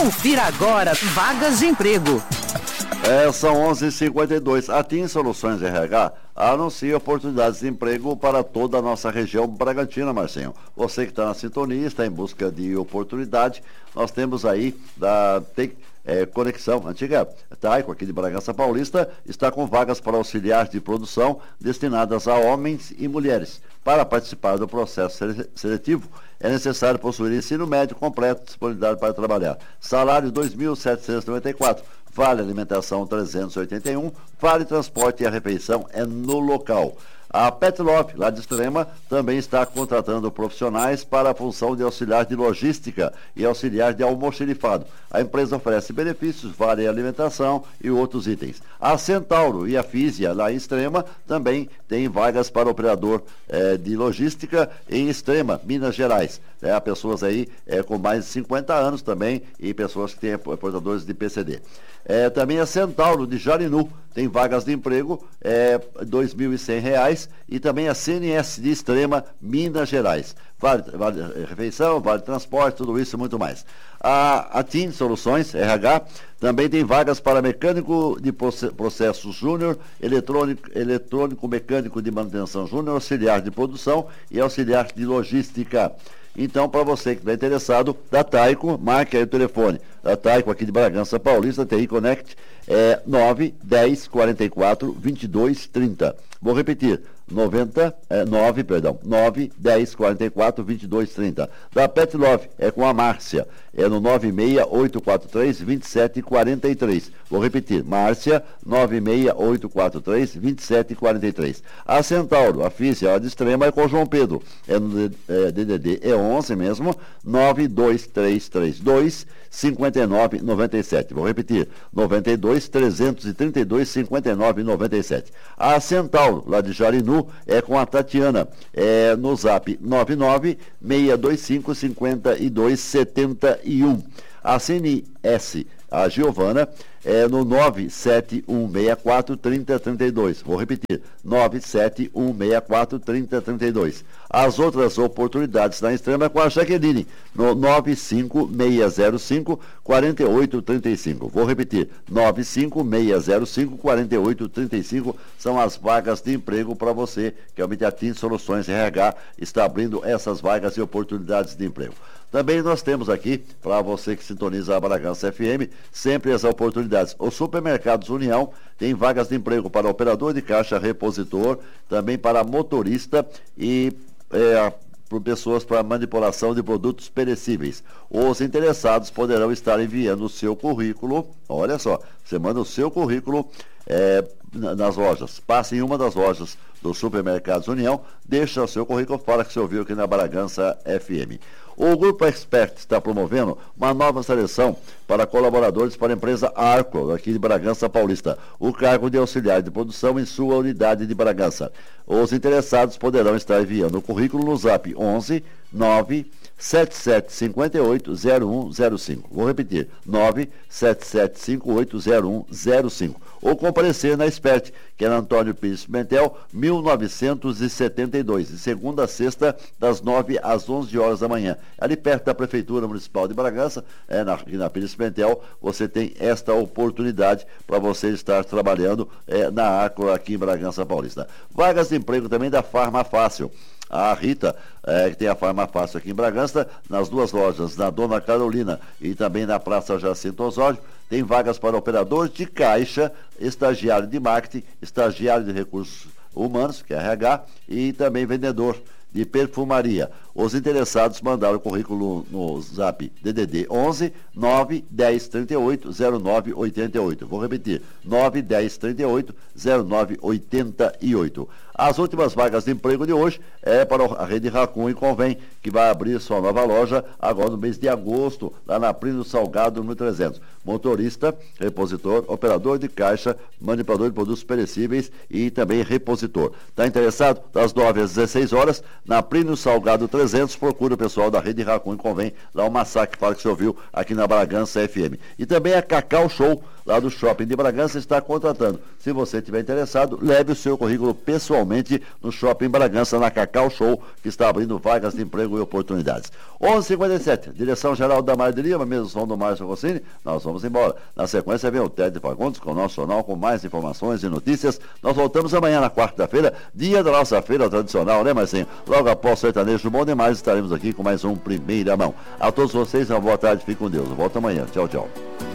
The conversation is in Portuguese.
Confira agora vagas de emprego. São 11h52. A TIM Soluções RH anuncia oportunidades de emprego para toda a nossa região Bragantina, Marcinho. Você que está na sintonia, está em busca de oportunidade, nós temos aí da Conexão, antiga Taico, aqui de Bragança Paulista, está com vagas para auxiliar de produção destinadas a homens e mulheres. Para participar do processo seletivo, é necessário possuir ensino médio completo, disponibilidade para trabalhar. Salário R$ 2.794. Vale alimentação 381, vale transporte e a refeição é no local. A Pet Love, lá de Extrema, também está contratando profissionais para a função de auxiliar de logística e auxiliar de almoxerifado. A empresa oferece benefícios, vale alimentação e outros itens. A Centauro e a Físia, lá em Extrema, também tem vagas para operador de logística em Extrema, Minas Gerais. Há pessoas aí com mais de 50 anos também e pessoas que têm portadores de PCD. Também a Centauro de Jarinu tem vagas de emprego, R$ 2.100, e também a CNS de Extrema, Minas Gerais. Vale refeição, vale transporte, tudo isso e muito mais. A TIM Soluções RH também tem vagas para mecânico de processos júnior, eletrônico mecânico de manutenção júnior, auxiliar de produção e auxiliar de logística. Então, para você que está interessado, da Taico, marque aí o telefone. Da Taico, aqui de Bragança Paulista, TI Connect, 910 44 22 30. Vou repetir, 910 44 22 30. Da Pet Love, é com a Márcia, no 96843 2743. Vou repetir, Márcia, 96843 2743. A Centauro, a Físia, a de Extrema, é com o João Pedro, no DDD 11 mesmo, 92332 5997. Vou repetir, 92 332 5997. A Centauro, lá de Jarinu, é com a Tatiana, no zap 99 625 5271. A CNS, a Giovana, no 97164 3032. Vou repetir, 97164 3032. As outras oportunidades na Extrema é com a Jaqueline, no 95605 4835. Vou repetir, 95605 4835 são as vagas de emprego para você, que é o Mediatim Soluções RH, está abrindo essas vagas e oportunidades de emprego. Também nós temos aqui, para você que sintoniza a Bragança FM, sempre as oportunidades. O Supermercados União tem vagas de emprego para operador de caixa, repositor, também para motorista e por pessoas para manipulação de produtos perecíveis. Os interessados poderão estar enviando o seu currículo. Olha só, você manda o seu currículo nas lojas. Passe em uma das lojas do Supermercados União, deixa o seu currículo, fala que você ouviu aqui na Bragança FM. O Grupo Expert está promovendo uma nova seleção para colaboradores para a empresa Arco, aqui de Bragança Paulista. O cargo de auxiliar de produção em sua unidade de Bragança. Os interessados poderão estar enviando o currículo no zap 11 977580105. Vou repetir, 977580105. Ou comparecer na Expert, que é na Antônio Pires Pimentel, 1972, de segunda a sexta, das 9 às 11 horas da manhã. Ali perto da Prefeitura Municipal de Bragança, aqui na Pires Pimentel, você tem esta oportunidade para você estar trabalhando na Arco, aqui em Bragança Paulista. Vagas de emprego também da Farma Fácil. A Rita, que tem a Farma Fácil aqui em Bragança, nas duas lojas, na Dona Carolina e também na Praça Jacinto Osório, tem vagas para operador de caixa, estagiário de marketing, estagiário de recursos humanos, que é RH, e também vendedor de perfumaria. Os interessados mandaram o currículo no zap DDD 11 910 38 09 88. Vou repetir, 910 38 09 88. As últimas vagas de emprego de hoje é para a Rede Racon e Convém, que vai abrir sua nova loja agora no mês de agosto, lá na Plínio Salgado, número 300. Motorista, repositor, operador de caixa, manipulador de produtos perecíveis e também repositor. Está interessado? Das 9 às 16 horas, na Plínio Salgado 300. 300, procura o pessoal da Rede Racon e Convém, lá o Massacre, fala que você ouviu aqui na Bragança FM. E também a Cacau Show, lá do Shopping de Bragança, está contratando. Se você estiver interessado, leve o seu currículo pessoalmente no Shopping Bragança, na Cacau Show, que está abrindo vagas de emprego e oportunidades. 11h57, direção-geral da Mar de Lima, mesmo som do Márcio Rossini, nós vamos embora. Na sequência vem o Ted Fagundes com o nosso jornal com mais informações e notícias. Nós voltamos amanhã na quarta-feira, dia da nossa feira tradicional, né, Marcinho? Logo após o sertanejo Bom Demais, estaremos aqui com mais um Primeira Mão. A todos vocês, uma boa tarde, fiquem com Deus. Eu volto amanhã. Tchau, tchau.